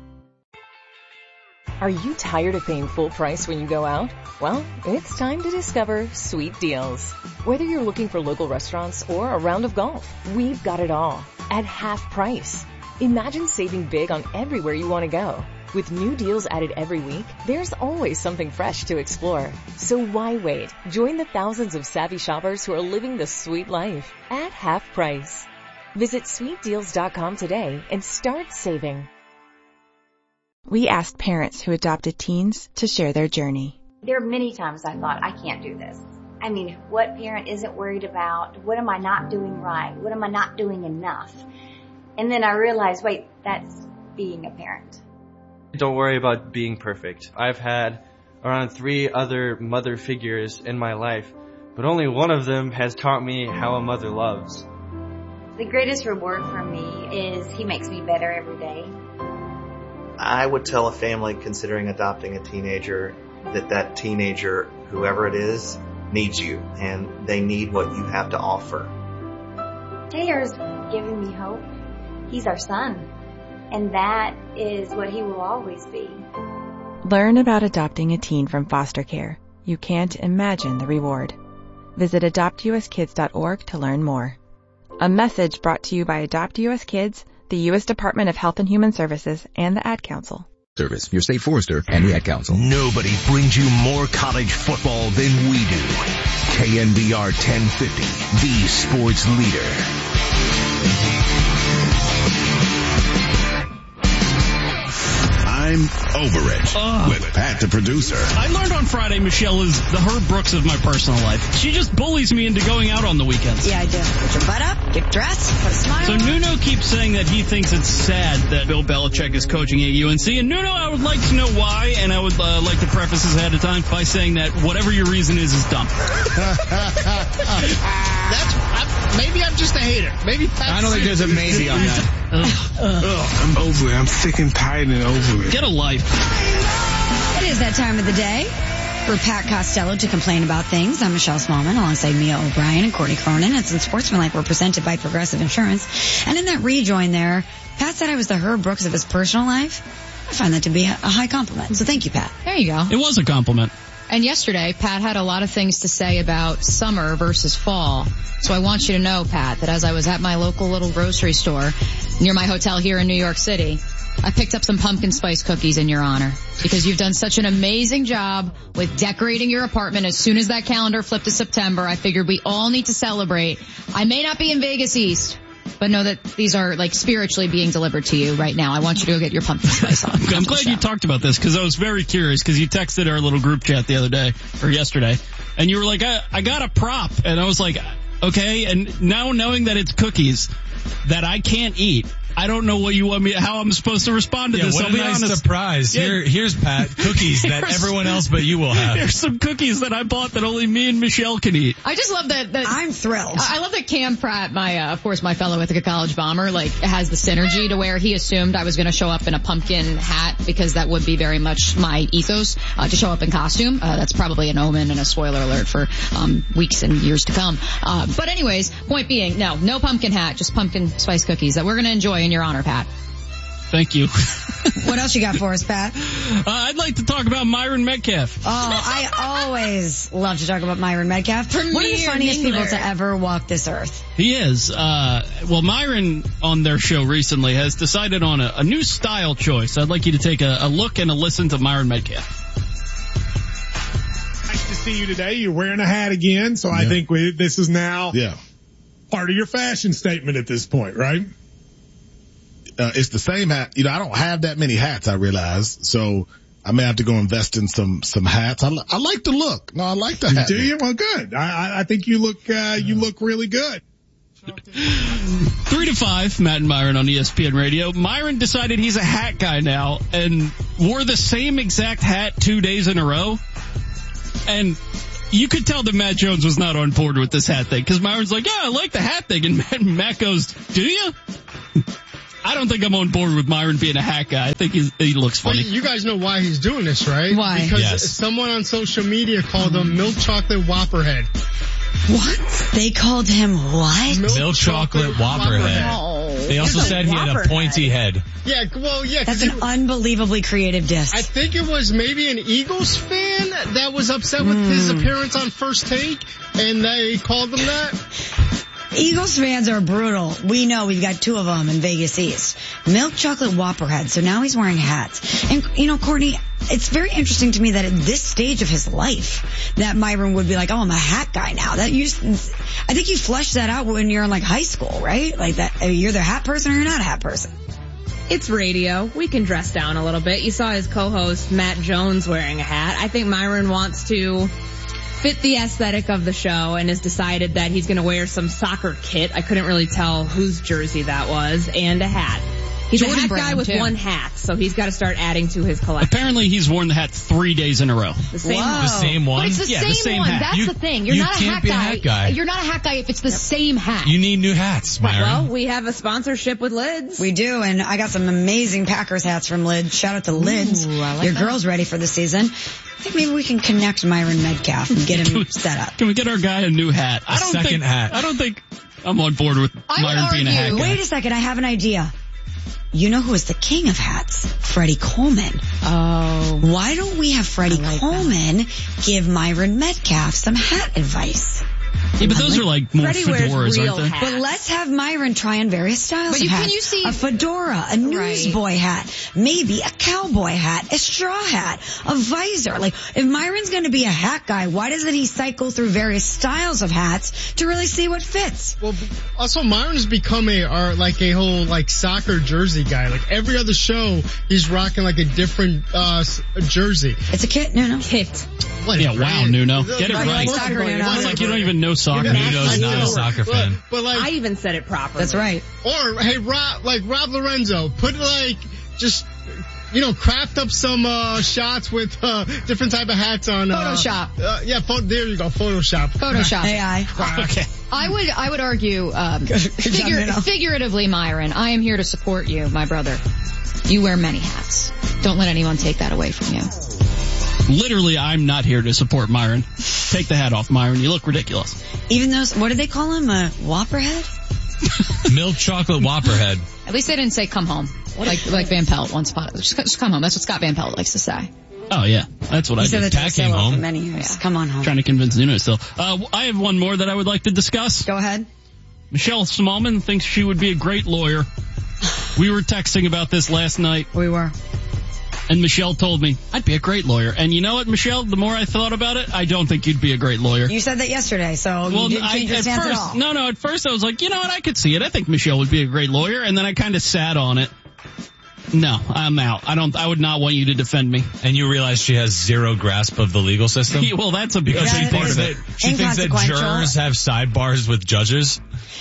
Are you tired of paying full price when you go out? Well, it's time to discover Sweet Deals. Whether you're looking for local restaurants or a round of golf, we've got it all at half price. Imagine saving big on everywhere you want to go. With new deals added every week, there's always something fresh to explore. So why wait? Join the thousands of savvy shoppers who are living the sweet life at half price. Visit sweetdeals.com today and start saving. We asked parents who adopted teens to share their journey. There are many times I thought, I can't do this. I mean, what parent isn't worried about? What am I not doing right? What am I not doing enough? And then I realized, wait, that's being a parent. Don't worry about being perfect. I've had around 3 other mother figures in my life, but only one of them has taught me how a mother loves. The greatest reward for me is he makes me better every day. I would tell a family considering adopting a teenager that teenager, whoever it is, needs you, and they need what you have to offer. Taylor's given me hope. He's our son, and that is what he will always be. Learn about adopting a teen from foster care. You can't imagine the reward. Visit adoptuskids.org to learn more. A message brought to you by Adopt US Kids, the U.S. Department of Health and Human Services, and the Ad Council. Service, your state forester, and the Ad Council. Nobody brings you more college football than we do. KNBR 1050, the sports leader. I'm over it with Pat the producer. I learned on Friday Michelle is the Herb Brooks of my personal life. She just bullies me into going out on the weekends. Yeah, I do. Put your butt up, get dressed, put a smile So on. Nuno keeps saying that he thinks it's sad that Bill Belichick is coaching at UNC. And Nuno, I would like to know why, and I would like to preface this ahead of time by saying that whatever your reason is dumb. Maybe I'm just a hater. Maybe I don't think there's a maybe on that. I'm over it. I'm sick and tired and over it. Get a life. It is that time of the day for Pat Costello to complain about things. I'm Michelle Smallman alongside Mia O'Brien and Courtney Cronin. It's in Sportsmanlike. We're presented by Progressive Insurance. And in that rejoin there, Pat said I was the Herb Brooks of his personal life. I find that to be a high compliment. So thank you, Pat. There you go. It was a compliment. And yesterday, Pat had a lot of things to say about summer versus fall. So I want you to know, Pat, that as I was at my local little grocery store near my hotel here in New York City, I picked up some pumpkin spice cookies in your honor because you've done such an amazing job with decorating your apartment. As soon as that calendar flipped to September, I figured we all need to celebrate. I may not be in Vegas East, but know that these are like spiritually being delivered to you right now. I want you to go get your pumpkin spice on. I'm glad you talked about this because I was very curious because you texted our little group chat the other day or yesterday and you were like, I got a prop. And I was like, okay. And now knowing that it's cookies that I can't eat, I don't know what you want me, how I'm supposed to respond to this. What I'll a be nice honest. surprise. Yeah. Here's Pat, cookies that everyone else but you will have. Here's some cookies that I bought that only me and Michelle can eat. I just love that I'm thrilled. I love that Cam Pratt, of course, my fellow Ithaca College bomber, has the synergy to where he assumed I was going to show up in a pumpkin hat because that would be very much my ethos, to show up in costume. That's probably an omen and a spoiler alert for, weeks and years to come. But anyways, point being, no pumpkin hat, just pumpkin spice cookies that we're going to enjoy in your honor, Pat. Thank you. What else you got for us, Pat? I'd like to talk about Myron Metcalf. Oh, I always love to talk about Myron Metcalf. One of the funniest people to ever walk this earth. He is. Myron on their show recently has decided on a new style choice. I'd like you to take a look and a listen to Myron Metcalf. Nice to see you today. You're wearing a hat again, so I think this is now part of your fashion statement at this point, right? It's the same hat. I don't have that many hats, I realize. So I may have to go invest in some hats. I like the look. No, I like the hat. Do you? Well, good. I think you look really good. 3 to 5, Matt and Myron on ESPN Radio. Myron decided he's a hat guy now and wore the same exact hat 2 days in a row. And you could tell that Matt Jones was not on board with this hat thing because Myron's like, I like the hat thing. And Matt goes, do you? I don't think I'm on board with Myron being a hat guy. I think he looks funny. Well, you guys know why he's doing this, right? Why? Because someone on social media called him Milk Chocolate Whopperhead. What? They called him what? Milk Chocolate Whopperhead. Oh. They also said he had a pointy head. Yeah, That's an unbelievably creative diss. I think it was maybe an Eagles fan that was upset with his appearance on First Take, and they called him that. Eagles fans are brutal. We know we've got 2 of them in Vegas East. Milk Chocolate Whopperhead. So now he's wearing hats. And, Courtney, it's very interesting to me that at this stage of his life, that Myron would be like, I'm a hat guy now. I think you flesh that out when you're in high school, right? Like that, you're the hat person or you're not a hat person. It's radio. We can dress down a little bit. You saw his co-host Matt Jones wearing a hat. I think Myron wants to fit the aesthetic of the show and has decided that he's going to wear some soccer kit. I couldn't really tell whose jersey that was, and a hat. He's Jordan a hat Brand, guy with too. one hat, so he's got to start adding to his collection. Apparently he's worn the hat 3 days in a row. The same Whoa. one. The same one? But it's the same one. hat. That's the thing. You're not a can't hat be guy. a hat guy. You're not a hat guy if it's the same hat. You need new hats, Myron. Well, we have a sponsorship with Lids. We do, and I got some amazing Packers hats from Lids. Shout out to Lids. Ooh, I like Your that. girl's ready for the season. I think maybe we can connect Myron Metcalf and get him set up. Can we get our guy a new hat? A second hat. I don't think I'm on board with Myron being a hat guy. Wait a second, I have an idea. You know who is the king of hats? Freddie Coleman. Oh. Why don't we have Freddie Coleman give Myron Metcalf some hat advice? Yeah, but those are more Freddie wears fedoras, real aren't they? hats. But let's have Myron try on various styles of hats. Can you see a fedora, a newsboy hat, maybe a cowboy hat, a straw hat, a visor. If Myron's going to be a hat guy, why doesn't he cycle through various styles of hats to really see what fits? Well, also Myron's become a whole soccer jersey guy. Every other show, he's rocking a different jersey. It's a kit, Nuno. Kit. Yeah, wow, Nuno. Get it right. Soccer, Nuno. It's like you don't even know soccer. Nuno's not a soccer fan. But I even said it properly. That's right. Or, hey, Rob Lorenzo, put craft up some shots with different type of hats on. Photoshop. There you go, Photoshop. AI. Okay. I would argue, figuratively, Myron, I am here to support you, my brother. You wear many hats. Don't let anyone take that away from you. Literally, I'm not here to support Myron. Take the hat off, Myron. You look ridiculous. Even those, what do they call him? A Whopperhead? Milk Chocolate Whopperhead. At least they didn't say come home. Like Van Pelt once upon just come home. That's what Scott Van Pelt likes to say. Oh, yeah. That's what I did. Pat came home. For many years. Yeah. Come on home. Trying to convince Nuno still. I have one more that I would like to discuss. Go ahead. Michelle Smallman thinks she would be a great lawyer. We were texting about this last night. We were. And Michelle told me, I'd be a great lawyer. And you know what, Michelle? The more I thought about it, I don't think you'd be a great lawyer. You said that yesterday, so you didn't change your stance at all. No, at first I was like, you know what, I could see it. I think Michelle would be a great lawyer. And then I kind of sat on it. No, I'm out. I would not want you to defend me. And you realize she has zero grasp of the legal system? Well, that's because she thinks that jurors have sidebars with judges.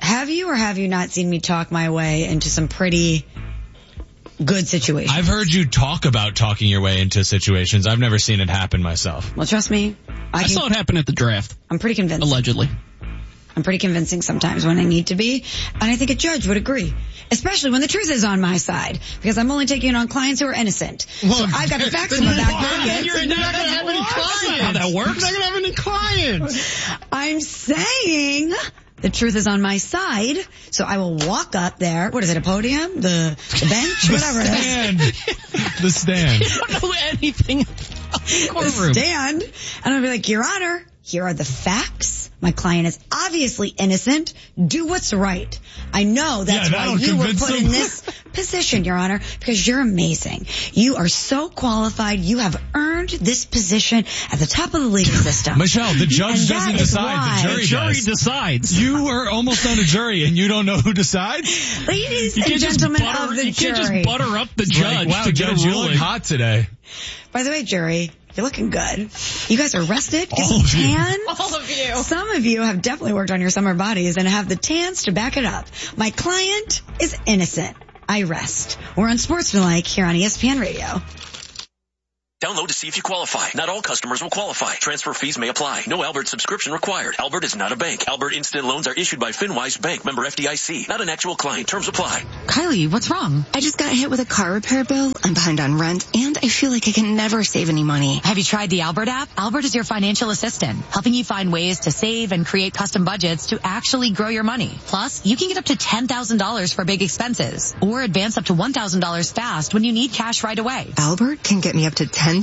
Have you or have you not seen me talk my way into some pretty good situations? I've heard you talk about talking your way into situations. I've never seen it happen myself. Well, trust me. I saw it happen at the draft. I'm pretty convinced. Allegedly. I'm pretty convincing sometimes when I need to be, and I think a judge would agree, especially when the truth is on my side, because I'm only taking it on clients who are innocent. Well, so I've got the facts in my back pocket. You're not going to have any clients. How that works? You're not going to have any clients. I'm saying the truth is on my side, so I will walk up there. What is it, a podium? The bench? Whatever it is. The stand. You don't know anything about the courtroom. The stand. And I'll be like, Your Honor, here are the facts. My client is obviously innocent. Do what's right. I know that's why you were put in this position, Your Honor, because you're amazing. You are so qualified. You have earned this position at the top of the legal system. Michelle, the judge doesn't decide. The jury decides. You are almost on a jury and you don't know who decides? Ladies and gentlemen of the jury. You can't just butter up the judge. Wow, Judge, you look hot today. By the way, jury, you're looking good. You guys are rested? Get some tans? All of you. Some of you have definitely worked on your summer bodies and have the tans to back it up. My client is innocent. I rest. We're unsportsmanlike here on ESPN Radio. Download to see if you qualify. Not all customers will qualify. Transfer fees may apply. No Albert subscription required. Albert is not a bank. Albert Instant Loans are issued by FinWise Bank, member FDIC. Not an actual client. Terms apply. Kylie, what's wrong? I just got hit with a car repair bill. I'm behind on rent, and I feel like I can never save any money. Have you tried the Albert app? Albert is your financial assistant, helping you find ways to save and create custom budgets to actually grow your money. Plus, you can get up to $10,000 for big expenses, or advance up to $1,000 fast when you need cash right away. Albert can get me up to $10,000?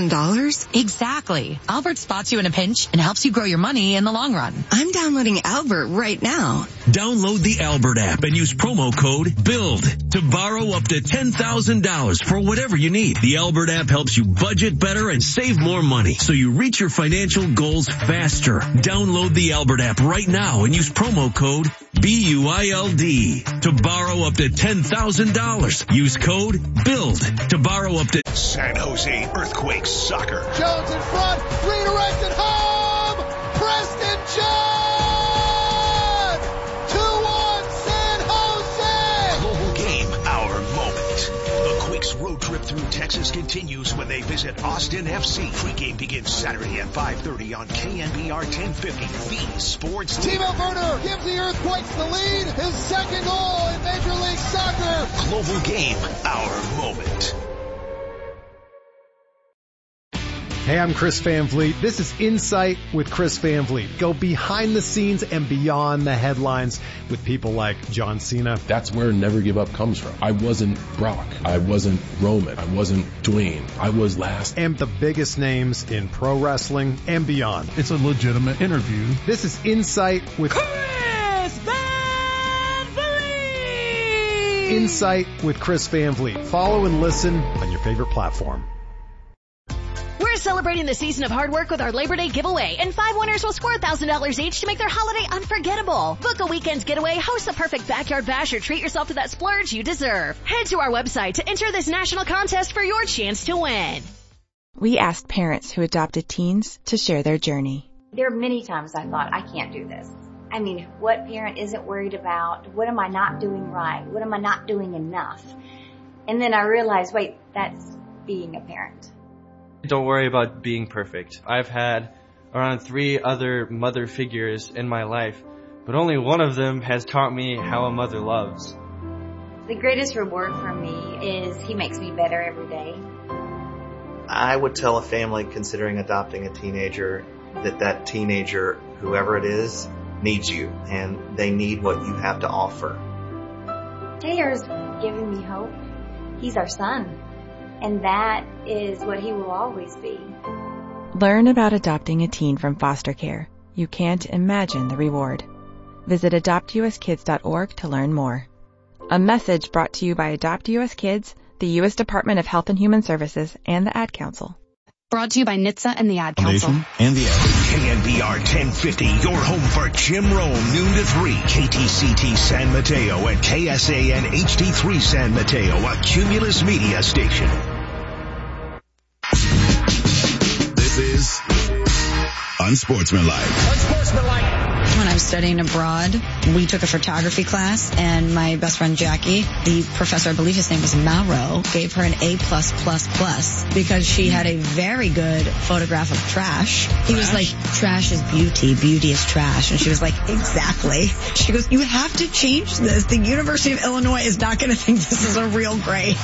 Exactly. Albert spots you in a pinch and helps you grow your money in the long run. I'm downloading Albert right now. Download the Albert app and use promo code BUILD to borrow up to $10,000 for whatever you need. The Albert app helps you budget better and save more money so you reach your financial goals faster. Download the Albert app right now and use promo code BUILD to borrow up to $10,000. Use code BUILD to borrow up to San Jose Earthquakes soccer. Jones in front, redirected home, Preston John! 2-1 San Jose! Global game, our moment. The Quakes road trip through Texas continues when they visit Austin FC. Pre-game begins Saturday at 5:30 on KNBR 1050, the sports team. Timo Werner gives the Earthquakes the lead, his second goal in Major League Soccer. Global game, our moment. Hey, I'm Chris Van Vliet. This is Insight with Chris Van Vliet. Go behind the scenes and beyond the headlines with people like John Cena. That's where Never Give Up comes from. I wasn't Brock. I wasn't Roman. I wasn't Dwayne. I was last. And the biggest names in pro wrestling and beyond. It's a legitimate interview. This is Insight with Chris Van Vliet. Insight with Chris Van Vliet. Follow and listen on your favorite platform. We're celebrating the season of hard work with our Labor Day giveaway, and 5 winners will score $1,000 each to make their holiday unforgettable. Book a weekend's getaway, host the perfect backyard bash, or treat yourself to that splurge you deserve. Head to our website to enter this national contest for your chance to win. We asked parents who adopted teens to share their journey. There are many times I thought, I can't do this. I mean, what parent isn't worried about, what am I not doing right? What am I not doing enough? And then I realized, wait, that's being a parent. Don't worry about being perfect. I've had around 3 other mother figures in my life, but only one of them has taught me how a mother loves. The greatest reward for me is he makes me better every day. I would tell a family considering adopting a teenager that teenager, whoever it is, needs you, and they need what you have to offer. Taylor's giving me hope. He's our son. And that is what he will always be. Learn about adopting a teen from foster care. You can't imagine the reward. Visit adoptuskids.org to learn more. A message brought to you by Adopt US Kids, the U.S. Department of Health and Human Services, and the Ad Council. Brought to you by NHTSA and the Ad Council. And the KNBR 1050, your home for Jim Rome, noon to 3, KTCT San Mateo and KSAN HD3 San Mateo, a Cumulus media station. This is Unsportsmanlike. Unsportsmanlike. When I was studying abroad, we took a photography class, and my best friend Jackie, the professor, I believe his name was Mauro, gave her an A+++ because she had a very good photograph of trash. He was like, trash is beauty, beauty is trash. And she was like, exactly. She goes, you have to change this. The University of Illinois is not going to think this is a real grade.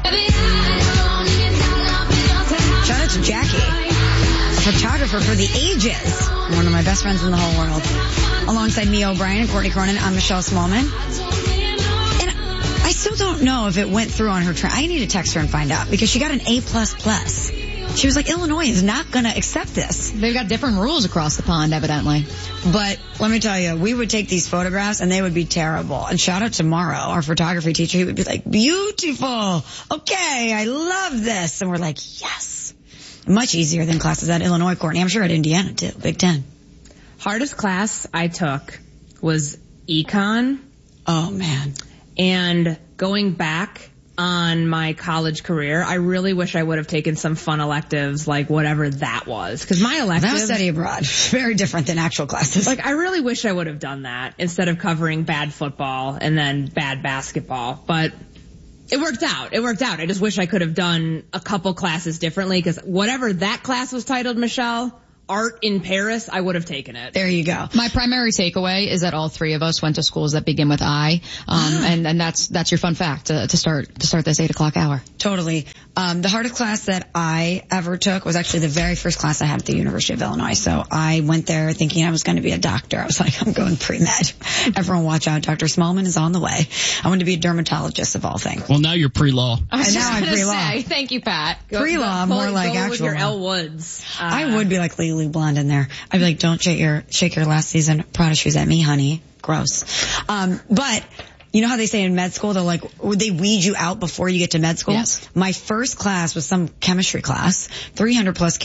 Shout out to Jackie. Photographer for the ages. One of my best friends in the whole world. Alongside Mia O'Brien and Courtney Cronin, I'm Michelle Smallman. And I still don't know if it went through on her I need to text her and find out because she got an A++. She was like, Illinois is not going to accept this. They've got different rules across the pond, evidently. But let me tell you, we would take these photographs and they would be terrible. And shout out to Morrow, our photography teacher. He would be like, beautiful. Okay, I love this. And we're like, yes. Much easier than classes at Illinois, Courtney. I'm sure at Indiana, too. Big Ten. Hardest class I took was econ. Oh, man. And going back on my college career, I really wish I would have taken some fun electives, like whatever that was. Because my electives... That was study abroad. Very different than actual classes. Like, I really wish I would have done that instead of covering bad football and then bad basketball. But... It worked out. I just wish I could have done a couple classes differently because whatever that class was titled, Michelle, Art in Paris, I would have taken it. There you go. My primary takeaway is that all three of us went to schools that begin with I. And that's your fun fact to start this 8 o'clock hour. Totally. The hardest class that I ever took was actually the very first class I had at the University of Illinois. So I went there thinking I was going to be a doctor. I was like, I'm going pre-med. Everyone watch out. Dr. Smallman is on the way. I wanted to be a dermatologist of all things. Well, now you're pre-law. And now I'm pre-law. Thank you, Pat. Pre-law, more like actual. With your Elle Woods. I would be like Lily Blonde in there. I'd be like, don't shake your last season Prada shoes at me, honey. Gross. But you know how they say in med school, they're like, they weed you out before you get to med school? Yes. My first class was some chemistry class, 300 plus